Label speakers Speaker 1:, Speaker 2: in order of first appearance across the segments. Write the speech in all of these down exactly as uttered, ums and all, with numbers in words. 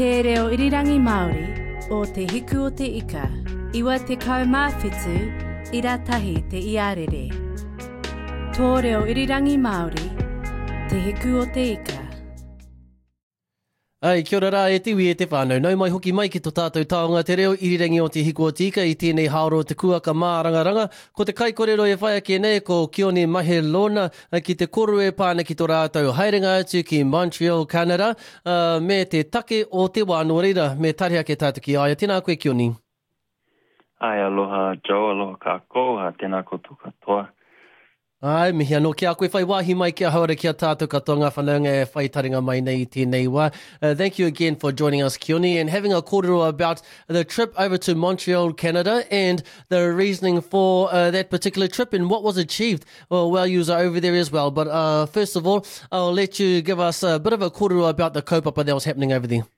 Speaker 1: Te reo irirangi Māori o te hiku o te ika, iwa te kaumāwhitu i rā tahi te iarere. Tō reo irirangi Māori, te hiku o te ika.
Speaker 2: Ai, kia ora rā, e tiwi e te whānau. Nau mai hoki mai ki tō tātou taonga te reo irirangi o te hiku o te ika i tēnei haoro te kuaka mārangaranga. Ko te kaikorero e whai ake nei ko Kione Mahelona ki te koro e pāna ki tō rātou haerenga atu ki Montreal, Canada, uh, me te take o te wānoa reira, me tariha ke tātou ki aia. Tēnā koe Kione.
Speaker 3: Ai, aloha Joe, aloha kāko, tēnā koutou katoa.
Speaker 2: Ai, mihi anō kia koe whai wāhi mai kia haere kia tātou katoa ngā whanaunga e whai taringa mai nei tēnei wā. Uh, thank you again for joining us, Kione, and having a kōrero about the trip over to Montreal, Canada, and the reasoning for uh, that particular trip and what was achieved well, while you were over there as well. But uh, first of all, I'll let you give us a bit of a kōrero about the kaupapa that was happening over there.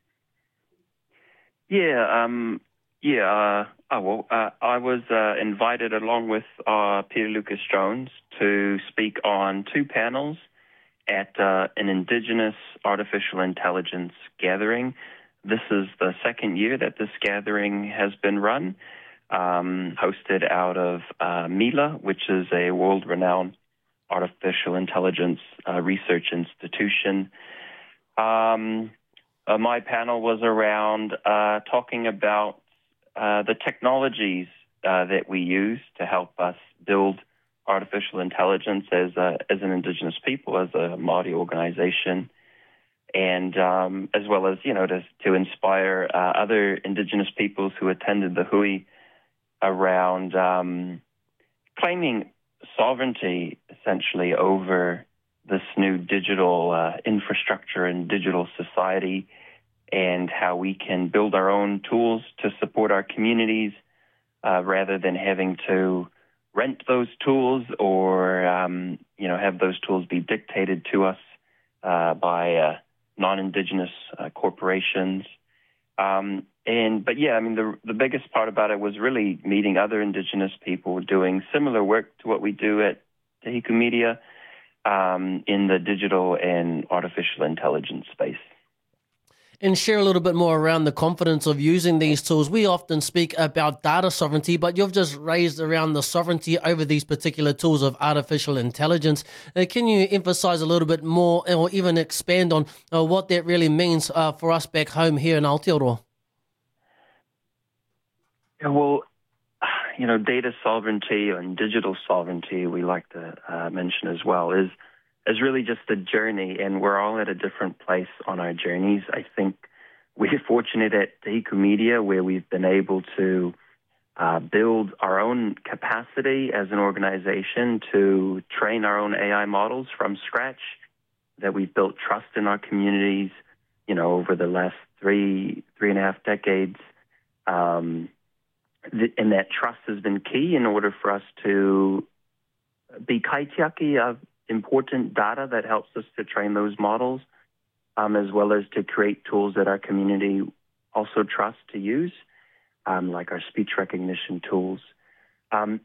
Speaker 3: Yeah, um, yeah, uh, oh, well, uh, I was uh, invited along with uh, Peter Lucas Jones to speak on two panels at uh, an Indigenous Artificial Intelligence gathering. This is the second year that this gathering has been run, um, hosted out of uh, Mila, which is a world-renowned artificial intelligence uh, research institution. Um, uh, my panel was around uh, talking about uh, the technologies uh, that we use to help us build artificial intelligence as a, as an Indigenous people, as a Māori organization, and um, as well as, you know, to, to inspire uh, other Indigenous peoples who attended the hui around um, claiming sovereignty, essentially, over this new digital uh, infrastructure and digital society, and how we can build our own tools to support our communities uh, rather than having to rent those tools or, um, you know, have those tools be dictated to us uh, by uh, non-Indigenous uh, corporations. Um, and, but yeah, I mean, the, the biggest part about it was really meeting other Indigenous people doing similar work to what we do at Te Hiku Media um, in the digital and artificial intelligence space.
Speaker 2: And share a little bit more around the confidence of using these tools. We often speak about data sovereignty, but you've just raised around the sovereignty over these particular tools of artificial intelligence. Uh, can you emphasize a little bit more or even expand on uh, what that really means uh, for us back home here in Aotearoa?
Speaker 3: Yeah, well, you know, data sovereignty and digital sovereignty, we like to uh, mention as well, is is really just a journey, and we're all at a different place on our journeys. I think we're fortunate at Te Hiku Media where we've been able to uh, build our own capacity as an organization to train our own A I models from scratch, that we've built trust in our communities, you know, over the last three, three and a half decades. Um, th- and that trust has been key in order for us to be kaitiaki of important data that helps us to train those models, um, as well as to create tools that our community also trusts to use, um, like our speech recognition tools. Um,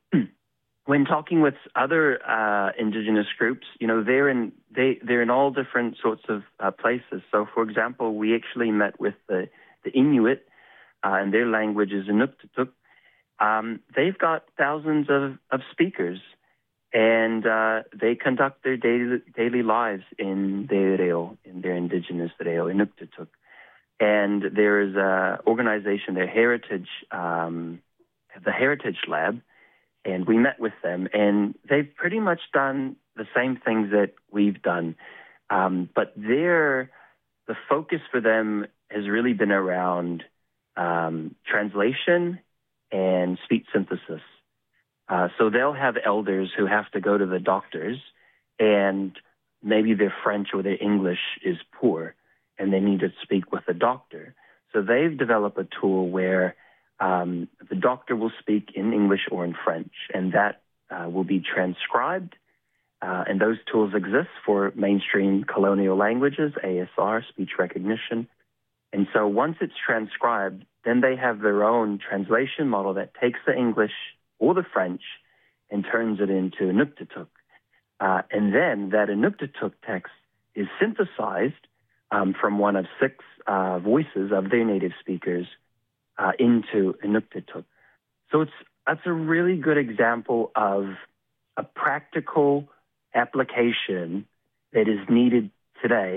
Speaker 3: when talking with other uh, Indigenous groups, you know, they're in they they're in all different sorts of uh, places. So, for example, we actually met with the the Inuit, uh, and their language is Inuktitut. Um, they've got thousands of, of speakers. And uh, they conduct their daily, daily lives in their reo, in their Indigenous reo, Inuktitut. And there is an organization, their Heritage, um, the Heritage Lab, and we met with them, and they've pretty much done the same things that we've done. Um, but their, the focus for them has really been around um, translation and speech synthesis. Uh, so they'll have elders who have to go to the doctors, and maybe their French or their English is poor, and they need to speak with a doctor. So they've developed a tool where um, the doctor will speak in English or in French, and that uh, will be transcribed. Uh, and those tools exist for mainstream colonial languages, A S R, speech recognition. And so once it's transcribed, then they have their own translation model that takes the English or the French and turns it into Inuktitut. Uh, and then that Inuktitut text is synthesized um, from one of six uh, voices of their native speakers uh, into Inuktitut. So it's that's a really good example of a practical application that is needed today,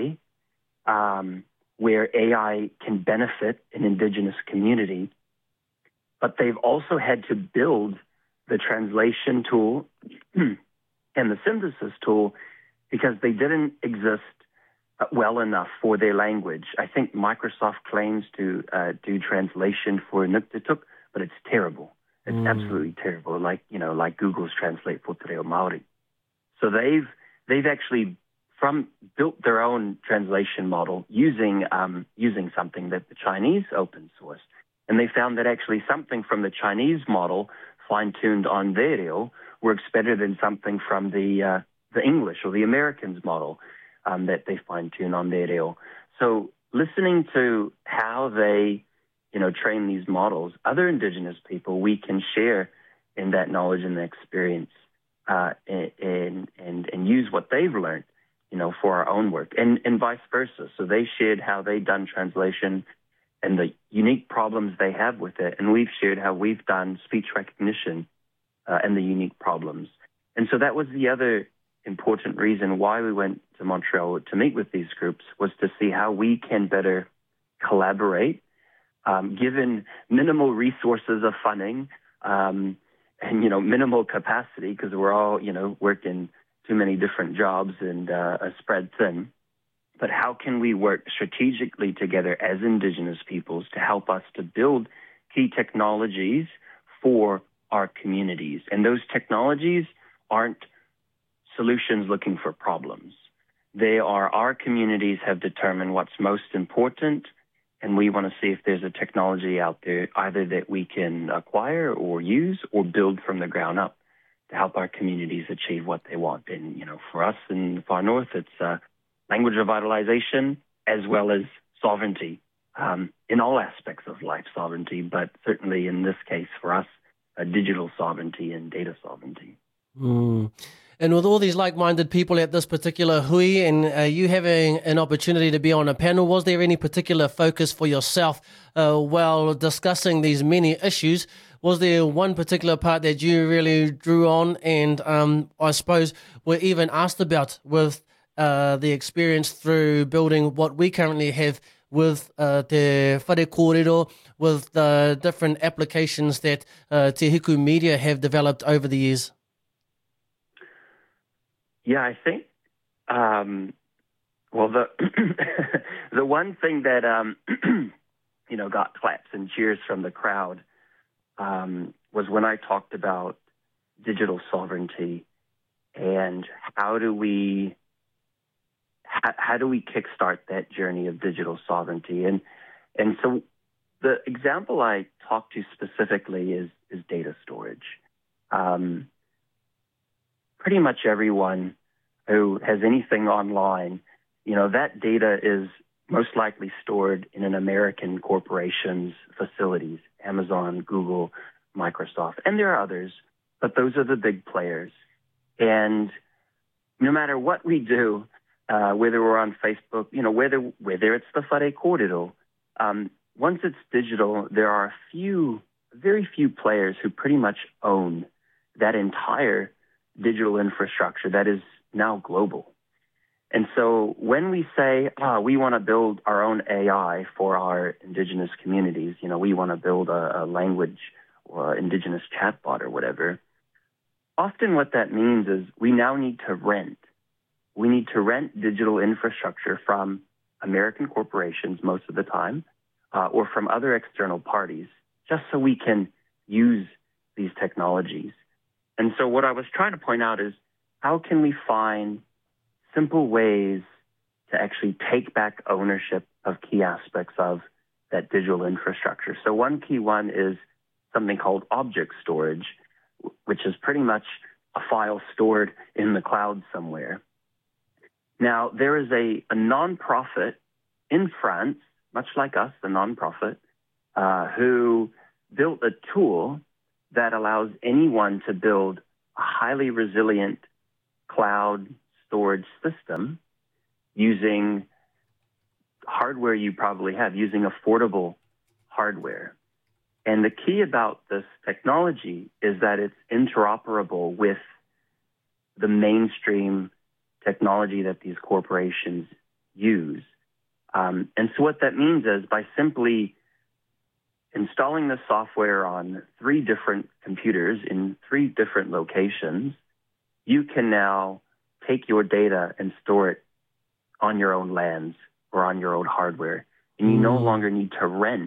Speaker 3: um, where A I can benefit an Indigenous community, but they've also had to build the translation tool and the synthesis tool because they didn't exist well enough for their language. I think Microsoft claims to uh, do translation for Inuktitut, but it's terrible. It's mm. absolutely terrible, like, you know, like Google's Translate for Te Reo Māori. So they've they've actually from built their own translation model using um, using something that the Chinese open sourced. And they found that actually something from the Chinese model, fine-tuned on their reo, works better than something from the uh, the English or the Americans model um, that they fine-tune on their reo. So listening to how they, you know, train these models, other Indigenous people, we can share in that knowledge and experience uh, and, and, and use what they've learned, you know, for our own work, and, and vice versa. So they shared how they've done translation and the unique problems they have with it, and we've shared how we've done speech recognition uh, and the unique problems. And so that was the other important reason why we went to Montreal to meet with these groups, was to see how we can better collaborate, um, given minimal resources of funding um, and, you know, minimal capacity, because we're all, you know, working too many different jobs and uh, spread thin. But how can we work strategically together as Indigenous peoples to help us to build key technologies for our communities? And those technologies aren't solutions looking for problems. They are our communities have determined what's most important, and we want to see if there's a technology out there either that we can acquire or use or build from the ground up to help our communities achieve what they want. And, you know, for us in the far north, it's uh, language revitalization as well as sovereignty um, in all aspects of life sovereignty, but certainly in this case for us, uh, digital sovereignty and data sovereignty.
Speaker 2: Mm. And with all these like-minded people at this particular hui, and uh, you having an opportunity to be on a panel, was there any particular focus for yourself uh, while discussing these many issues? Was there one particular part that you really drew on and um, I suppose were even asked about with uh, the experience through building what we currently have with uh, Te Whare Kōrero, with the different applications that uh, Te Hiku Media have developed over the years?
Speaker 3: Yeah, I think, um, well, the the one thing that, um, you know, got claps and cheers from the crowd um, was when I talked about digital sovereignty and how do we how, how do we kickstart that journey of digital sovereignty. And and so the example I talked to specifically is is data storage. Um, pretty much everyone who has anything online, you know, that data is most likely stored in an American corporation's facilities, Amazon, Google, Microsoft, and there are others, but those are the big players. And no matter what we do, uh, whether we're on Facebook, you know, whether whether it's the Whare Kōrero, um, once it's digital, there are a few, very few players who pretty much own that entire digital infrastructure that is now global. And so when we say, ah, we want to build our own A I for our Indigenous communities, you know, we want to build a, a language or Indigenous chatbot or whatever, often what that means is we now need to rent. We need to rent digital infrastructure from American corporations most of the time, uh, or from other external parties, just so we can use these technologies. And so what I was trying to point out is, how can we find simple ways to actually take back ownership of key aspects of that digital infrastructure? So one key one is something called object storage, which is pretty much a file stored in the cloud somewhere. Now, there is a, a nonprofit in France, much like us, the nonprofit, uh, who built a tool that allows anyone to build a highly resilient cloud storage system using hardware you probably have, using affordable hardware. And the key about this technology is that it's interoperable with the mainstream technology that these corporations use. Um, and so what that means is by simply installing the software on three different computers in three different locations, you can now take your data and store it on your own lands or on your own hardware. And you mm. no longer need to rent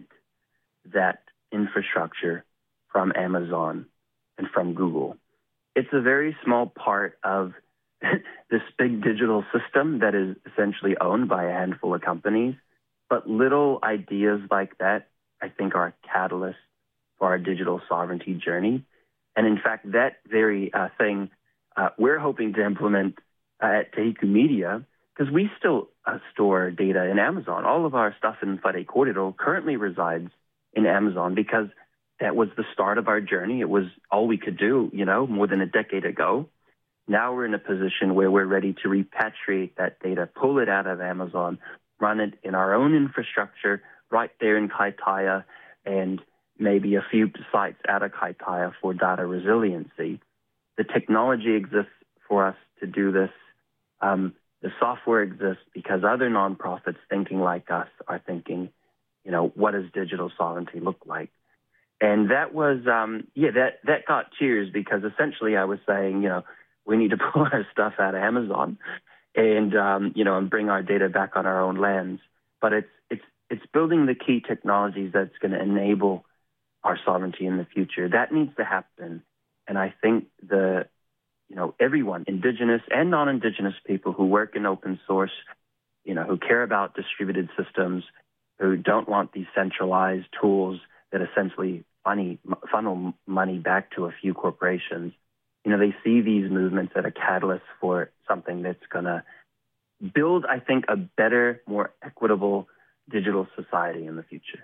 Speaker 3: that infrastructure from Amazon and from Google. It's a very small part of this big digital system that is essentially owned by a handful of companies. But little ideas like that, I think, are a catalyst for our digital sovereignty journey. And in fact, that very uh, thing uh, we're hoping to implement uh, at Te Hiku Media, because we still uh, store data in Amazon. All of our stuff in Whare Kōrero currently resides in Amazon because that was the start of our journey. It was all we could do, you know, more than a decade ago. Now we're in a position where we're ready to repatriate that data, pull it out of Amazon, run it in our own infrastructure right there in Kaitaia, and maybe a few sites out of Kaitaia for data resiliency. The technology exists for us to do this. Um, the software exists because other nonprofits thinking like us are thinking, you know, what does digital sovereignty look like? And that was, um, yeah, that, that got cheers because essentially I was saying, you know, we need to pull our stuff out of Amazon and, um, you know, and bring our data back on our own lands. But it's, it's, it's building the key technologies that's going to enable our sovereignty in the future. That needs to happen. And I think the, you know, everyone, indigenous and non-indigenous people who work in open source, you know, who care about distributed systems, who don't want these centralized tools that essentially funny, funnel money back to a few corporations, you know, they see these movements as a catalyst for something that's going to build, I think, a better, more equitable digital society in the future.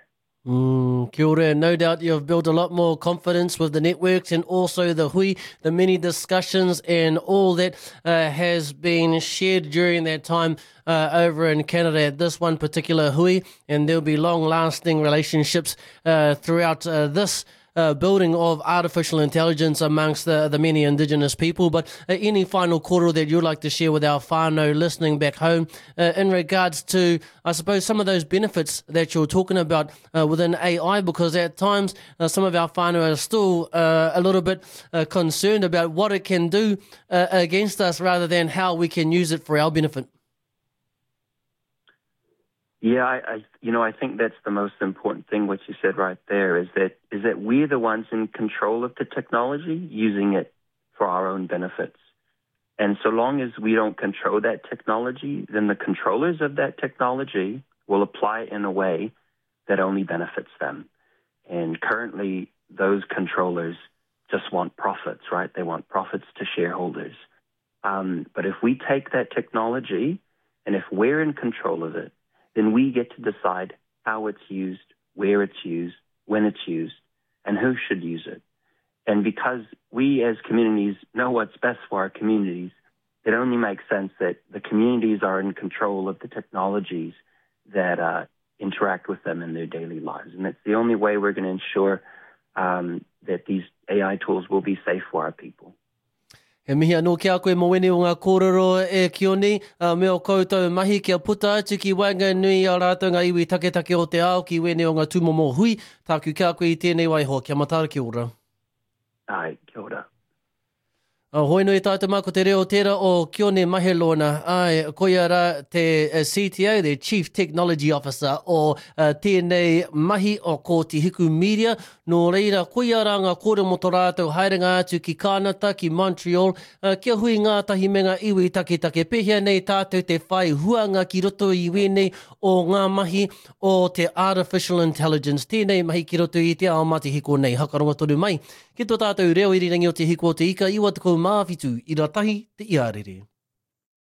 Speaker 2: Mm, kia ora. No doubt you've built a lot more confidence with the networks and also the hui, the many discussions and all that uh, has been shared during that time uh, over in Canada at this one particular hui, and there'll be long-lasting relationships uh, throughout uh, this Uh, building of artificial intelligence amongst the, the many Indigenous people. But uh, any final kōrero that you'd like to share with our whānau listening back home uh, in regards to, I suppose, some of those benefits that you're talking about uh, within A I, because at times uh, some of our whānau are still uh, a little bit uh, concerned about what it can do uh, against us rather than how we can use it for our benefit.
Speaker 3: Yeah, I, I, you know, I think that's the most important thing, what you said right there, is that is that we're the ones in control of the technology, using it for our own benefits. And so long as we don't control that technology, then the controllers of that technology will apply it in a way that only benefits them. And currently, those controllers just want profits, right? They want profits to shareholders. Um, but if we take that technology, and if we're in control of it, then we get to decide how it's used, where it's used, when it's used, and who should use it. And because we as communities know what's best for our communities, it only makes sense that the communities are in control of the technologies that uh, interact with them in their daily lives. And it's the only way we're going to ensure um, that these A I tools will be safe for our people.
Speaker 2: He mihi anō kia koe mawene o ngā kōrero e kioni, uh, me o koutou mahi kia puta atu ki wanga nui a rātou ngā iwi take take o te ao ki wene o ngā tūmomo hui. Tāku kia koe I tēnei waiho, kia matara kia ora.
Speaker 3: Ai, kia ora.
Speaker 2: Uh, hoi noi tātou mā ko te reo tērā o Kione Mahelona. Ai, koe ara te uh, C T O, the Chief Technology Officer o uh, tēnei mahi o ko Te Hiku Media. Nō reira, koe ara ngā kōrero mo tō rātou haerenga atu ki Kānata, ki Montreal. Uh, kia hui ngā tahi me ngā iwi take take. Pehea nei tātou te whai huanga ki roto I wēnei o ngā mahi o te artificial intelligence. Tēnei mahi ki roto I te ao mā te hiko nei. Hakaronga toru mai. Ki tō tātou reo irirangi o te hiko o te ika, iwa te kou mawhitu, I rā tahi te iarere.